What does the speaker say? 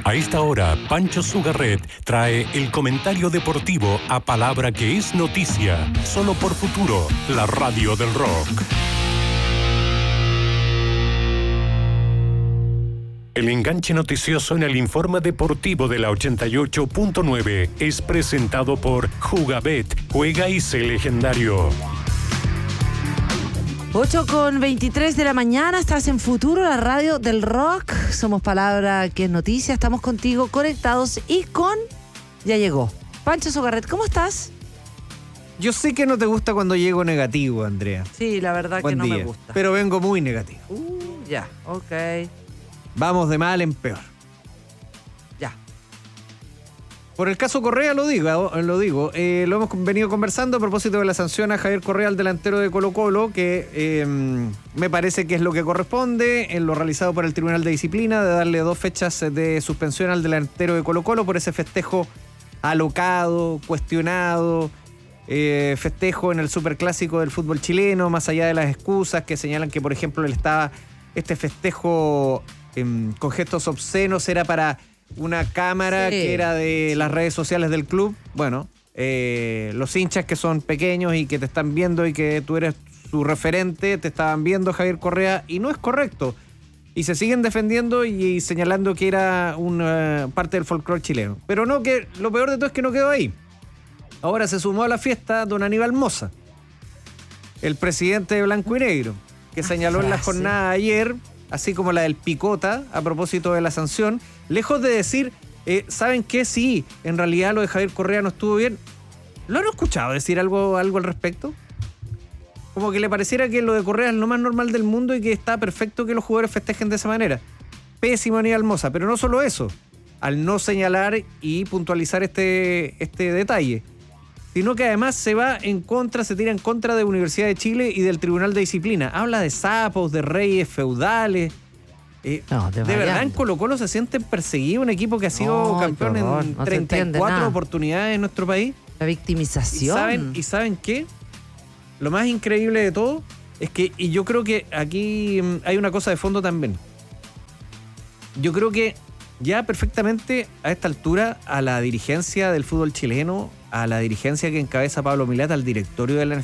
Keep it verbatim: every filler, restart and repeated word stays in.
A esta hora, Pancho Sugarret trae el comentario deportivo a palabra que es noticia, solo por Futuro, la radio del rock. El enganche noticioso en el informe deportivo de la ochenta y ocho punto nueve es presentado por Jugabet, juega y sé legendario. ocho con veintitrés de la mañana, estás en Futuro, la radio del rock. Somos palabra que es noticia, estamos contigo conectados y con... Ya llegó. Pancho Sugarret, ¿cómo estás? Yo sé que no te gusta cuando llego negativo, Andrea. Sí, la verdad Buen que no día, me gusta. pero vengo muy negativo. Uh, ya, ok. Vamos de mal en peor. Ya. Por el caso Correa lo digo, lo digo. Eh, lo hemos venido conversando a propósito de la sanción a Javier Correa, el delantero de Colo-Colo, que eh, me parece que es lo que corresponde en lo realizado por el Tribunal de Disciplina, de darle dos fechas de suspensión al delantero de Colo-Colo por ese festejo alocado, cuestionado, eh, festejo en el superclásico del fútbol chileno, más allá de las excusas que señalan que, por ejemplo, él estaba, este festejo eh, con gestos obscenos era para una cámara sí. que era de las redes sociales del club. Bueno, eh, los hinchas que son pequeños y que te están viendo y que tú eres su referente, te estaban viendo, Javier Correa, y no es correcto. Y se siguen defendiendo y, y señalando que era una parte del folclore chileno. Pero no, que lo peor de todo es que no quedó ahí. Ahora se sumó a la fiesta don Aníbal Mosa, el presidente de Blanco y Negro, que señaló en la jornada de ayer, así como la del Picota, a propósito de la sanción, lejos de decir, eh, ¿saben qué? Sí, en realidad lo de Javier Correa no estuvo bien. ¿Lo han escuchado decir algo, algo al respecto? Como que le pareciera que lo de Correa es lo más normal del mundo y que está perfecto que los jugadores festejen de esa manera. Pésimo Aníbal Mosa, pero no solo eso, al no señalar y puntualizar este, este detalle, sino que además se va en contra, se tira en contra de Universidad de Chile y del Tribunal de Disciplina. Habla de sapos, de reyes feudales. Eh, no, de verdad en Colo-Colo se sienten perseguidos, un equipo que ha sido no, campeón en no treinta y cuatro oportunidades en nuestro país. La victimización. ¿Y saben, ¿Y saben qué? Lo más increíble de todo es que, y yo creo que aquí hay una cosa de fondo también. Yo creo que ya perfectamente a esta altura a la dirigencia del fútbol chileno, a la dirigencia que encabeza Pablo Milad, al directorio de la